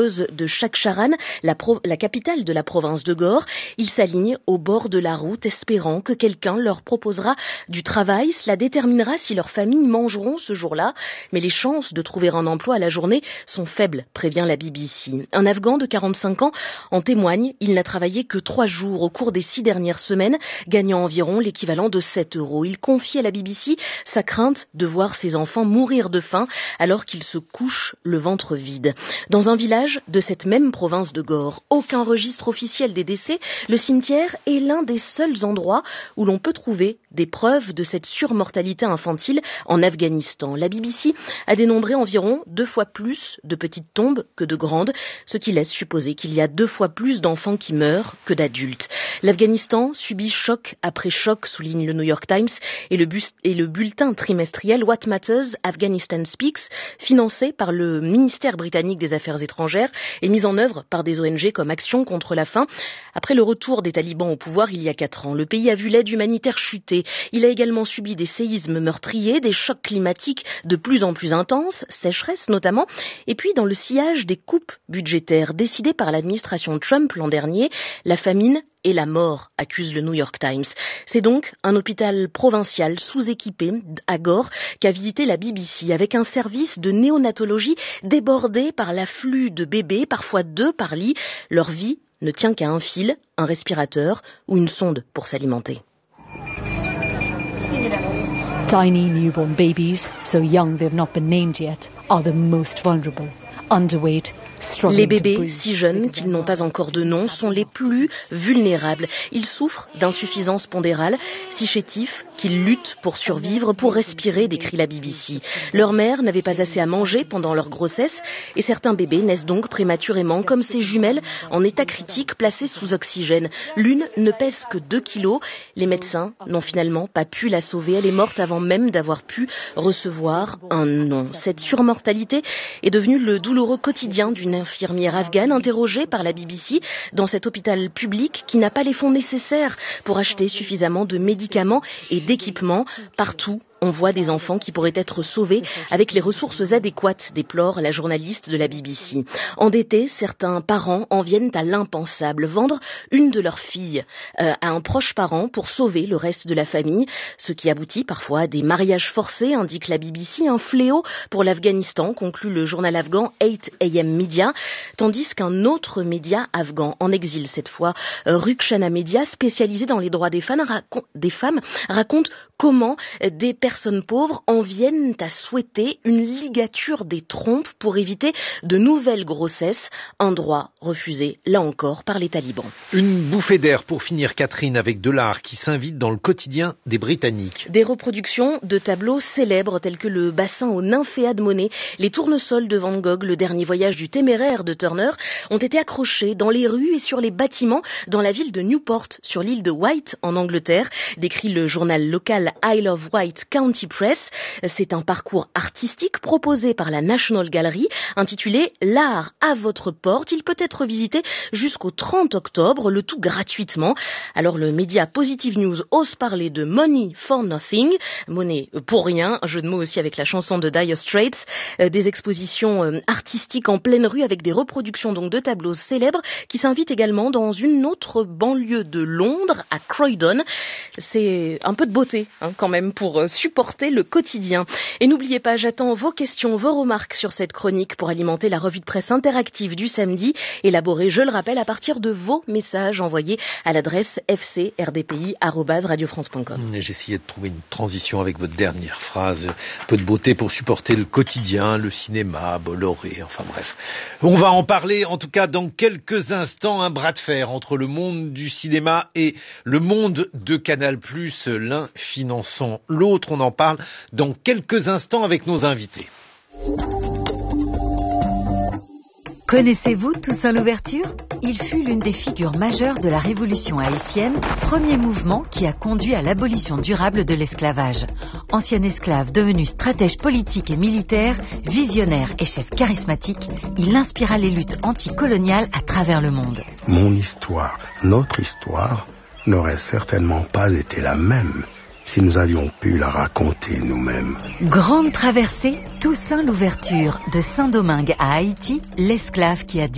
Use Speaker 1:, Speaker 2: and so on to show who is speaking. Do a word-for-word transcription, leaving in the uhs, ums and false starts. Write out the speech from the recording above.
Speaker 1: creuses de Chakcharan, la, pro- la capitale de la province de Gore. Ils s'alignent au bord de la route, espérant que quelqu'un leur proposera du travail. Cela déterminera si leurs familles mangeront ce jour-là. Mais les chances de trouver un emploi à la journée sont faibles, prévient la B B C. Un Afghan de quarante-cinq ans en témoigne. Il n'a travaillé que trois jours au cours des six dernières semaines, gagnant environ l'équivalent de sept euros. Il confie à la B B C sa crainte de voir ses enfants mourir de faim alors qu'ils se couchent le ventre vide. Dans un village de cette même province de Gore, aucun registre officiel des décès, le cimetière est l'un des seuls endroits où l'on peut trouver des preuves de cette surmortalité infantile en Afghanistan. La B B C a dénombré environ deux fois plus de petites tombes que de grandes, ce qui laisse supposer qu'il y a deux fois plus d'enfants qui meurent que d'adultes. L'Afghanistan subit choc après choc, souligne le New York Times, et le, bu- et le bulletin trimestriel What Matters Afghanistan Speaks, financé par le ministère britannique des Affaires étrangères et mis en œuvre par des O N G comme Action contre la faim. Après le retour des talibans au pouvoir il y a quatre ans, le pays a vu l'aide humanitaire chuter. Il a également subi des séismes meurtriers, des chocs climatiques de plus en plus intenses, sécheresse notamment, et puis dans le sillage des coupes budgétaires décidées par l'administration Trump l'an dernier, la famine et la mort, accuse le New York Times. C'est donc un hôpital provincial sous-équipé à Gore qu'a visité la B B C avec un service de néonatologie débordé par l'afflux de bébés, parfois deux par lit. Leur vie ne tient qu'à un fil, un respirateur ou une sonde pour s'alimenter.
Speaker 2: Tiny newborn babies, so young they've not been named yet, are the most vulnerable. Underweight,
Speaker 1: les bébés, si jeunes qu'ils n'ont pas encore de nom, sont les plus vulnérables. Ils souffrent d'insuffisance pondérale, si chétifs qu'ils luttent pour survivre, pour respirer, décrit la B B C. Leur mère n'avait pas assez à manger pendant leur grossesse et certains bébés naissent donc prématurément, comme ces jumelles en état critique placées sous oxygène. L'une ne pèse que deux kilos. Les médecins n'ont finalement pas pu la sauver. Elle est morte avant même d'avoir pu recevoir un nom. Cette surmortalité est devenue le douloureux quotidien d'une Une infirmière afghane interrogée par la B B C dans cet hôpital public qui n'a pas les fonds nécessaires pour acheter suffisamment de médicaments et d'équipements. Partout, on voit des enfants qui pourraient être sauvés avec les ressources adéquates, déplore la journaliste de la B B C. Endettés, certains parents en viennent à l'impensable, vendre une de leurs filles euh, à un proche parent pour sauver le reste de la famille, ce qui aboutit parfois à des mariages forcés, indique la B B C, un fléau pour l'Afghanistan, conclut le journal afghan eight A M Media, tandis qu'un autre média afghan, en exil cette fois, euh, Rukshana Media, spécialisé dans les droits des femmes, racon- des femmes raconte comment des personnes pauvres en viennent à souhaiter une ligature des trompes pour éviter de nouvelles grossesses, un droit refusé, là encore, par les talibans.
Speaker 3: Une bouffée d'air pour finir, Catherine, avec de l'art qui s'invite dans le quotidien des Britanniques.
Speaker 1: Des reproductions de tableaux célèbres tels que le bassin aux nymphéas de Monet, les tournesols de Van Gogh, le dernier voyage du téméraire de Turner, ont été accrochés dans les rues et sur les bâtiments dans la ville de Newport, sur l'île de Wight, en Angleterre, décrit le journal local Isle of Wight County Press. C'est un parcours artistique proposé par la National Gallery, intitulé « L'art à votre porte ». Il peut être visité jusqu'au trente octobre, le tout gratuitement. Alors le média Positive News ose parler de Money for Nothing, monnaie pour rien, un jeu de mots aussi avec la chanson de Dire Straits, euh, des expositions euh, artistiques en pleine rue avec des reproductions donc de tableaux célèbres qui s'invitent également dans une autre banlieue de Londres, à Croydon. C'est un peu de beauté hein, quand même pour euh, supporter le quotidien. Et n'oubliez pas, j'attends vos questions, vos remarques sur cette chronique pour alimenter la revue de presse interactive du samedi, élaborée, je le rappelle, à partir de vos messages envoyés à l'adresse f c r d p i arobase radio france point com.
Speaker 3: J'ai essayé de trouver une transition avec votre dernière phrase. Un peu de beauté pour supporter le quotidien, le cinéma, Bolloré, enfin bref. On va en parler en tout cas dans quelques instants, un bras de fer entre le monde du cinéma et le monde de Canal plus, l'un finançant l'autre. On en parle dans quelques instants avec nos invités.
Speaker 2: Connaissez-vous Toussaint Louverture ? Il fut l'une des figures majeures de la révolution haïtienne, premier mouvement qui a conduit à l'abolition durable de l'esclavage. Ancien esclave devenu stratège politique et militaire, visionnaire et chef charismatique, il inspira les luttes anticoloniales à travers le monde.
Speaker 4: Mon histoire, notre histoire, n'aurait certainement pas été la même si nous avions pu la raconter nous-mêmes.
Speaker 2: Grande traversée, Toussaint Louverture, de Saint-Domingue à Haïti, l'esclave qui a dit